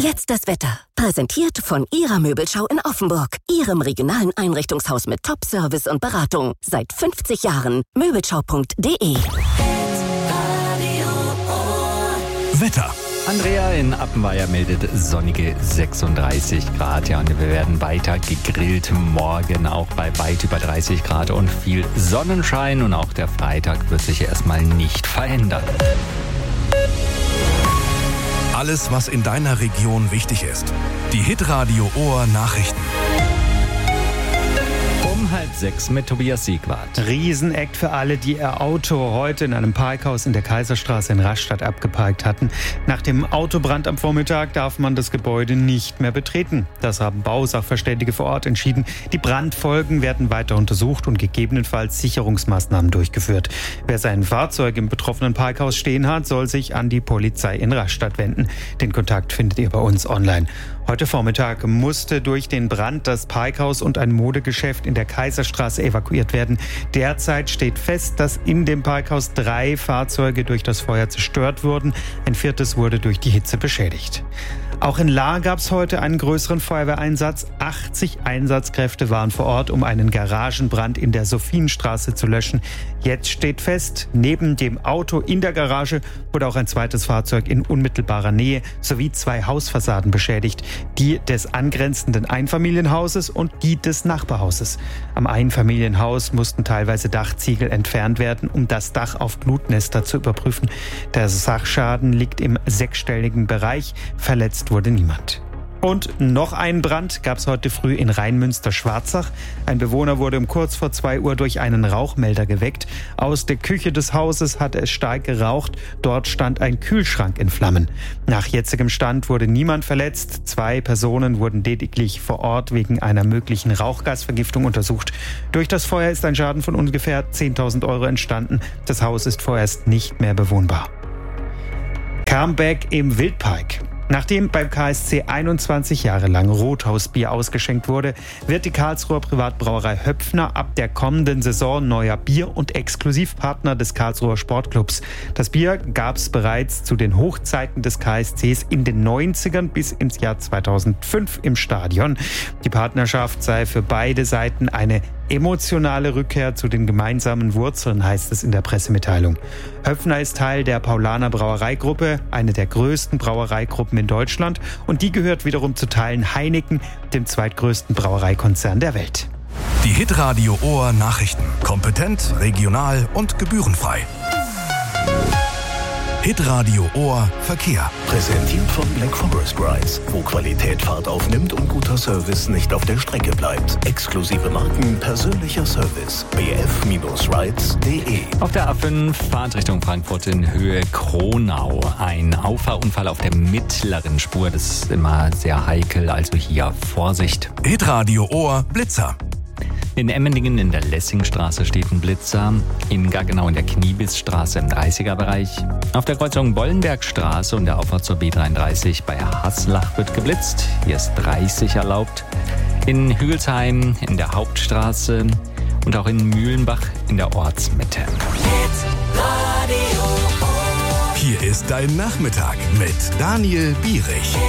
Jetzt das Wetter. Präsentiert von Ihrer Möbelschau in Offenburg. Ihrem regionalen Einrichtungshaus mit Top-Service und Beratung. Seit 50 Jahren. Möbelschau.de. Wetter. Andrea in Appenweier meldet sonnige 36 Grad. Ja, und wir werden weiter gegrillt. Morgen auch bei weit über 30 Grad und viel Sonnenschein. Und auch der Freitag wird sich erstmal nicht verändern. Alles, was in deiner Region wichtig ist. Die Hitradio Ohr Nachrichten. Um 5:30 mit Tobias Siegwart. Riesenakt für alle, die ihr Auto heute in einem Parkhaus in der Kaiserstraße in Rastatt abgeparkt hatten. Nach dem Autobrand am Vormittag darf man das Gebäude nicht mehr betreten. Das haben Bausachverständige vor Ort entschieden. Die Brandfolgen werden weiter untersucht und gegebenenfalls Sicherungsmaßnahmen durchgeführt. Wer sein Fahrzeug im betroffenen Parkhaus stehen hat, soll sich an die Polizei in Rastatt wenden. Den Kontakt findet ihr bei uns online. Heute Vormittag musste durch den Brand das Parkhaus und ein Modegeschäft in der Kaiserstraße evakuiert werden. Derzeit steht fest, dass in dem Parkhaus 3 Fahrzeuge durch das Feuer zerstört wurden. Ein 4. wurde durch die Hitze beschädigt. Auch in Lahr gab es heute einen größeren Feuerwehreinsatz. 80 Einsatzkräfte waren vor Ort, um einen Garagenbrand in der Sophienstraße zu löschen. Jetzt steht fest, neben dem Auto in der Garage wurde auch ein zweites Fahrzeug in unmittelbarer Nähe sowie 2 Hausfassaden beschädigt. Die des angrenzenden Einfamilienhauses und die des Nachbarhauses. Am Einfamilienhaus mussten teilweise Dachziegel entfernt werden, um das Dach auf Glutnester zu überprüfen. Der Sachschaden liegt im 6-stelligen Bereich. Verletzt wurde niemand. Und noch einen Brand gab es heute früh in Rheinmünster-Schwarzach. Ein Bewohner wurde um kurz vor 2 Uhr durch einen Rauchmelder geweckt. Aus der Küche des Hauses hatte es stark geraucht. Dort stand ein Kühlschrank in Flammen. Nach jetzigem Stand wurde niemand verletzt. 2 Personen wurden lediglich vor Ort wegen einer möglichen Rauchgasvergiftung untersucht. Durch das Feuer ist ein Schaden von ungefähr 10.000 € entstanden. Das Haus ist vorerst nicht mehr bewohnbar. Comeback im Wildpark. Nachdem beim KSC 21 Jahre lang Rothausbier ausgeschenkt wurde, wird die Karlsruher Privatbrauerei Höpfner ab der kommenden Saison neuer Bier- und Exklusivpartner des Karlsruher Sportclubs. Das Bier gab es bereits zu den Hochzeiten des KSCs in den 90ern bis ins Jahr 2005 im Stadion. Die Partnerschaft sei für beide Seiten eine emotionale Rückkehr zu den gemeinsamen Wurzeln, heißt es in der Pressemitteilung. Höpfner ist Teil der Paulaner Brauereigruppe, eine der größten Brauereigruppen in Deutschland, und die gehört wiederum zu Teilen Heineken, dem zweitgrößten Brauereikonzern der Welt. Die Hitradio Ohr Nachrichten. Kompetent, regional und gebührenfrei. Hitradio Ohr Verkehr. Präsentiert von Black Forest Rides, wo Qualität Fahrt aufnimmt und guter Service nicht auf der Strecke bleibt. Exklusive Marken, persönlicher Service. bf-rides.de. Auf der A5 Fahrtrichtung Frankfurt in Höhe Kronau. Ein Auffahrunfall auf der mittleren Spur. Das ist immer sehr heikel, also hier Vorsicht. Hitradio Ohr Blitzer. In Emmendingen in der Lessingstraße steht ein Blitzer. In Gaggenau in der Kniebisstraße im 30er-Bereich. Auf der Kreuzung Bollenbergstraße und der Auffahrt zur B33 bei Haslach wird geblitzt. Hier ist 30 erlaubt. In Hügelsheim in der Hauptstraße und auch in Mühlenbach in der Ortsmitte. Hier ist dein Nachmittag mit Daniel Bierich.